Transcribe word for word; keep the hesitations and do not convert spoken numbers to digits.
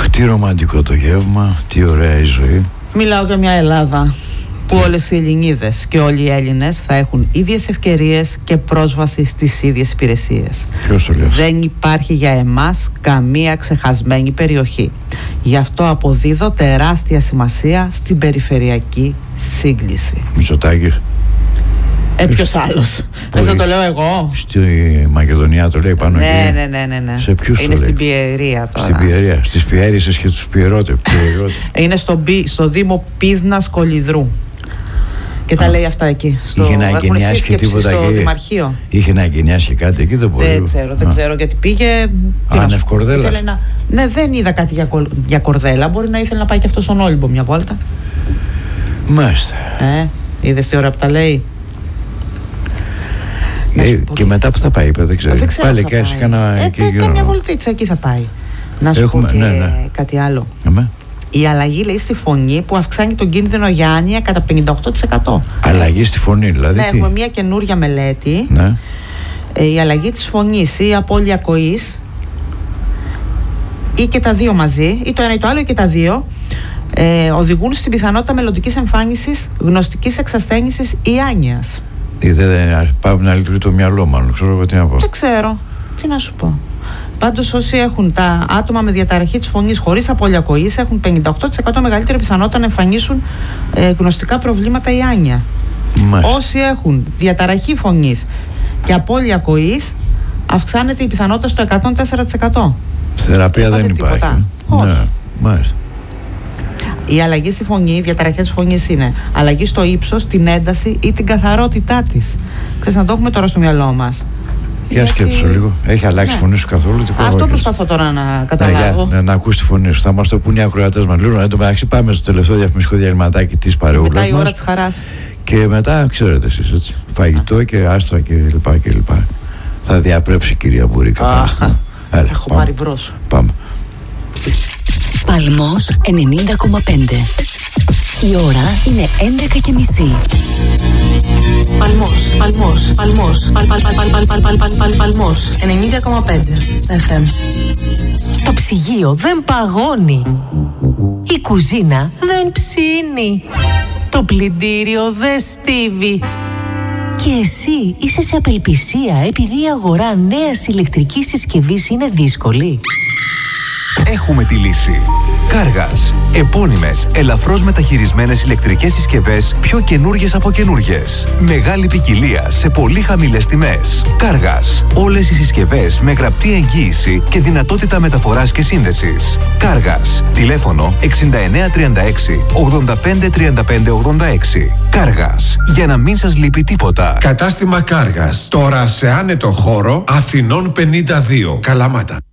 Αχ, τι ρομαντικό το γεύμα, τι ωραία η ζωή. Μιλάω για μια Ελλάδα που όλες οι Ελληνίδες και όλοι οι Έλληνες θα έχουν ίδιες ευκαιρίες και πρόσβαση στις ίδιες υπηρεσίες. Ποιος το λέει? Δεν υπάρχει για εμάς καμία ξεχασμένη περιοχή. Γι' αυτό αποδίδω τεράστια σημασία στην περιφερειακή σύγκληση. Μητσοτάκης. Ε, ποιος άλλος? Θες να το λέω εγώ? Στη Μακεδονία το λέει πάνω ναι, εκεί. Ναι, ναι, ναι, ναι. Σε ποιους είναι το στην λέει? Πιερία τώρα. Στην Πιερία. Στις Πιέρισες και τους Πιερώτες. Είναι στο, στο Δήμο Πίδνας Κολυδρού. Και τα λέει αυτά εκεί. Στο, είχε να εγκαινιάσει και τίποτα στο εκεί. Δημαρχείο. Είχε να εγκαινιάσει κάτι εκεί, δεν μπορεί. Δεν ξέρω, δεν Α. ξέρω γιατί πήγε. Άνευ κορδέλα. Να... Ναι, δεν είδα κάτι για, κο... για κορδέλα. Μπορεί να ήθελε να πάει και αυτό στον Όλυμπο μια βόλτα. Μάλιστα. Ε, είδες τι ώρα που τα λέει. Ε, και μετά που θα πάει, είπε, δεν ξέρω. Δεν ξέρω πάλι και κάνα. Ε, και μια βολτίτσα εκεί θα πάει. Να σου Έχουμε, πω και ναι, ναι. κάτι άλλο. Αμέ. Η αλλαγή λέει στη φωνή που αυξάνει τον κίνδυνο για άνοια κατά πενήντα οκτώ τοις εκατό. Αλλαγή στη φωνή, δηλαδή. Ναι, τι? έχουμε μια καινούρια μελέτη. Ναι. Ε, η αλλαγή της φωνής ή η απώλεια ακοής ή και τα δύο μαζί, ή το ένα ή το άλλο ή και τα δύο, ε, οδηγούν στην πιθανότητα μελλοντικής εμφάνισης γνωστικής εξασθένησης ή άνοιας. Ή δεν πάμε να λειτουργεί το μυαλό, μάλλον. Ξέρω εγώ τι να πω. Δεν ξέρω. Τι να σου πω. Πάντως όσοι έχουν τα άτομα με διαταραχή της φωνής χωρίς απώλεια ακοής έχουν πενήντα οκτώ τοις εκατό μεγαλύτερη πιθανότητα να εμφανίσουν ε, γνωστικά προβλήματα ή άνοια. Μάλιστα. Όσοι έχουν διαταραχή φωνής και απώλεια ακοής αυξάνεται η πιθανότητα στο εκατόν τέσσερα τοις εκατό. Θεραπεία δεν υπάρχει. Τίποτα. Όχι. Ναι, μάλιστα. Η αλλαγή στη φωνή, η διαταραχή της φωνής είναι αλλαγή στο ύψος, την ένταση ή την καθαρότητά της. Ξέρεις, να το έχουμε τώρα στο μυαλό μας. Για γιατί... σκέψου λίγο. Έχει αλλάξει ναι. η φωνή σου καθόλου? Τι Αυτό προσπαθώ τώρα να καταλάβω. Ναι, να, να ακούς τη φωνή σου. Θα μας το πούνε οι ακροατές μας. Λίγο, εν τω μεταξύ πάμε στο τελευταίο διαφημιστικό διαλυματάκι της παρεούλας μας. Μετά η ώρα της χαράς. Και μετά, ξέρετε εσείς, έτσι, φαγητό και άστρα και λοιπά και λοιπά. Θα διαπρέψει η κυρία Μπουρίκα. Έλα, έχω πάμε. πάρει μπρος. Πάμε. Παλμός ενενήντα κόμμα πέντε. Η ώρα είναι έντεκα και μισή. Παλμός, Παλμός, Παλμός, παλ, παλ, παλ, παλ, παλ, παλ, παλ, παλ, Παλμός, ενενήντα κόμμα πέντε στα εφ εμ. Το ψυγείο δεν παγώνει. Η κουζίνα δεν ψήνει. Το πλυντήριο δεν στίβει. Και εσύ είσαι σε απελπισία επειδή η αγορά νέας ηλεκτρικής συσκευής είναι δύσκολη. Έχουμε τη λύση. Κάργας. Επώνυμες, ελαφρώς μεταχειρισμένες ηλεκτρικές συσκευές, πιο καινούργιες από καινούργιες. Μεγάλη ποικιλία σε πολύ χαμηλές τιμές. Κάργας. Όλες οι συσκευές με γραπτή εγγύηση και δυνατότητα μεταφοράς και σύνδεσης. Κάργας. Τηλέφωνο εξήντα εννέα τριάντα έξι ογδόντα πέντε τριάντα πέντε ογδόντα έξι. Κάργας. Για να μην σας λείπει τίποτα. Κατάστημα Κάργας. Τώρα σε άνετο χώρο, Αθηνών πενήντα δύο, Καλαμάτα.